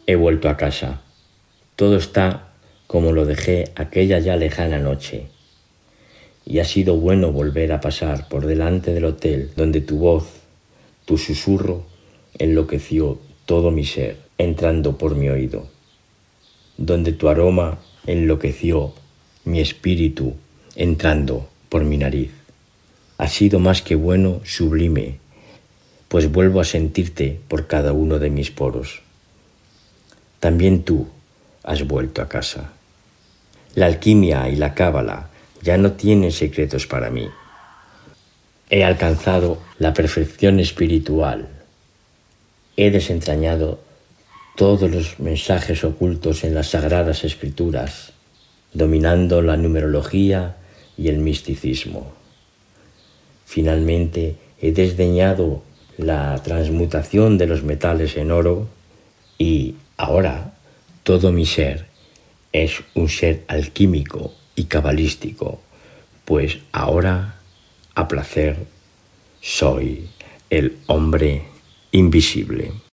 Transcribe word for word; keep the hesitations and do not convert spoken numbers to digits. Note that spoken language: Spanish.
He vuelto a casa. Todo está como lo dejé aquella ya lejana noche. Y ha sido bueno volver a pasar por delante del hotel donde tu voz, tu susurro, enloqueció todo mi ser, entrando por mi oído. Donde tu aroma enloqueció mi espíritu, entrando por mi nariz. Ha sido más que bueno, sublime, pues vuelvo a sentirte por cada uno de mis poros. También tú has vuelto a casa. La alquimia y la cábala ya no tienen secretos para mí. He alcanzado la perfección espiritual. He desentrañado todos los mensajes ocultos en las sagradas escrituras, dominando la numerología y el misticismo. Finalmente, he desdeñado la transmutación de los metales en oro y ahora todo mi ser es un ser alquímico y cabalístico, pues ahora, a placer, soy el hombre invisible.